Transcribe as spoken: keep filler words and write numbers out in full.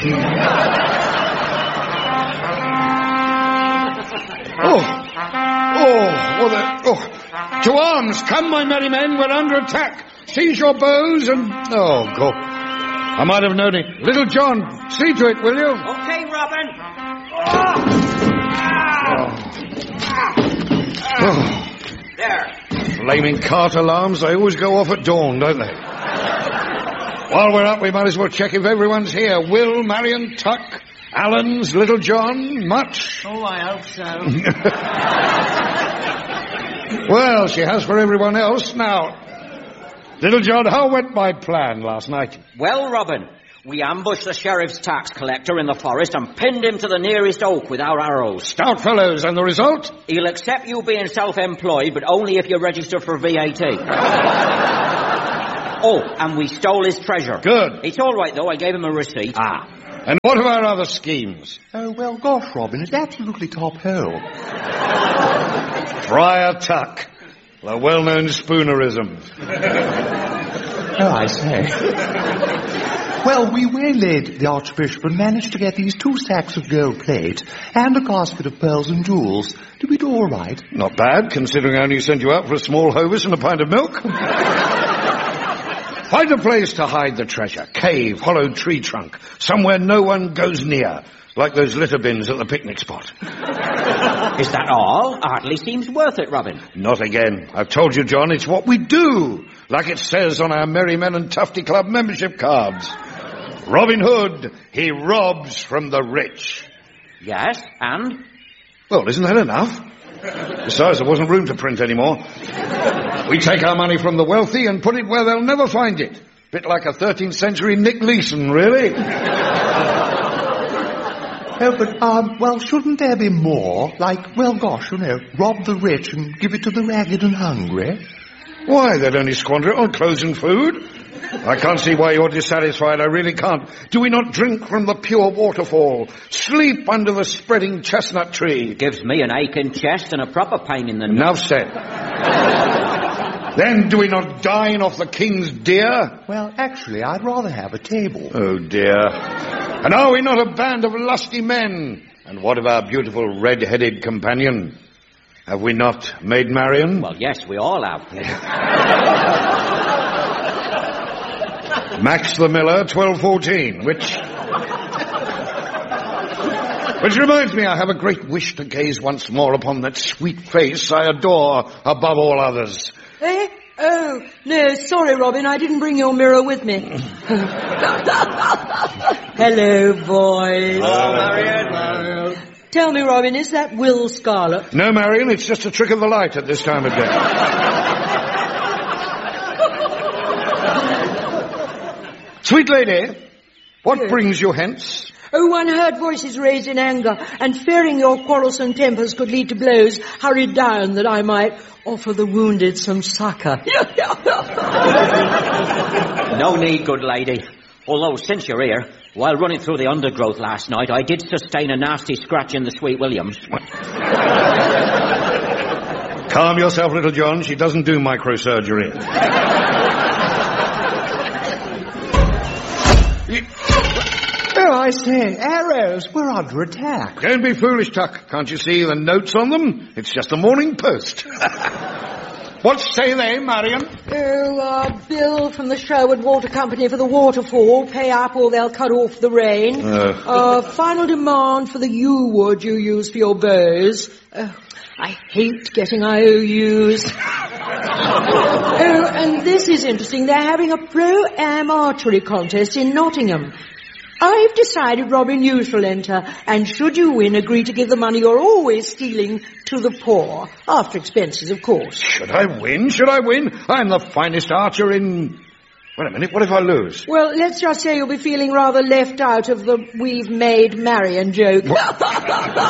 Oh, oh, oh, the, oh, to arms, come, my merry men, we're under attack. Seize your bows and, oh, God, I might have known it. Little John, see to it, will you? Okay, Robin. Oh. Oh. There. Flaming cart alarms, they always go off at dawn, don't they? While we're up, we might as well check if everyone's here. Will, Marion, Tuck, Alan's, Little John, Much? Oh, I hope so. Well, she has for everyone else. Now, Little John, how went my plan last night? Well, Robin, we ambushed the sheriff's tax collector in the forest and pinned him to the nearest oak with our arrows. Stout fellows, and the result? He'll accept you being self-employed, but only if you register for V A T. Oh, and we stole his treasure. Good. It's all right, though. I gave him a receipt. Ah. And what of our other schemes? Oh, well, gosh, Robin, it's absolutely top hole. Friar Tuck, the well-known spoonerism. Oh, I say. Well, we waylaid the Archbishop and managed to get these two sacks of gold plate and a casket of pearls and jewels. Did we do all right? Not bad, considering I only sent you out for a small hovis and a pint of milk. Find a place to hide the treasure. Cave, hollowed tree trunk. Somewhere no one goes near. Like those litter bins at the picnic spot. Is that all? Hardly seems worth it, Robin. Not again. I've told you, John, it's what we do. Like it says on our Merry Men and Tufty Club membership cards. Robin Hood, he robs from the rich. Yes, and? Well, isn't that enough? Besides, there wasn't room to print anymore. We take our money from the wealthy and put it where they'll never find it. Bit like a thirteenth century Nick Leeson, really. Oh, but, um, well, shouldn't there be more? Like, well, gosh, you know, rob the rich and give it to the ragged and hungry? Why, they'd only squander it on clothes and food. I can't see why you're dissatisfied, I really can't. Do we not drink from the pure waterfall? Sleep under the spreading chestnut tree? It gives me an aching chest and a proper pain in the neck. Enough said. Then do we not dine off the king's deer? Well, actually, I'd rather have a table. Oh, dear. And are we not a band of lusty men? And what of our beautiful red-headed companion? Have we not made Marion? Well, yes, we all have. Max the Miller, twelve fourteen, which... Which reminds me, I have a great wish to gaze once more upon that sweet face I adore above all others. Eh? Oh, no, sorry, Robin, I didn't bring your mirror with me. Hello, boys. Hello, Marion. Hello. Tell me, Robin, is that Will Scarlet? No, Marion, it's just a trick of the light at this time of day. Sweet lady, what Yes. brings you hence? Oh, one heard voices raised in anger, and fearing your quarrelsome tempers could lead to blows, hurried down that I might offer the wounded some succour. No need, good lady. Although, since you're here, while running through the undergrowth last night, I did sustain a nasty scratch in the Sweet Williams. Calm yourself, Little John. She doesn't do microsurgery. Oh, I say, arrows, we're under attack. Don't be foolish, Tuck. Can't you see the notes on them? It's just the Morning Post. What say they, Marion? Oh, uh, bill from the Sherwood Water Company for the waterfall. Pay up or they'll cut off the rain. Uh. Uh, final demand for the yew wood you use for your bows. Oh, I hate getting I O Us. Oh, and this is interesting. They're having a pro-am archery contest in Nottingham. I've decided, Robin, you shall enter, and should you win, agree to give the money you're always stealing to the poor. After expenses, of course. Should I win? Should I win? I'm the finest archer in... Wait a minute, what if I lose? Well, let's just say you'll be feeling rather left out of the we've made Marion joke.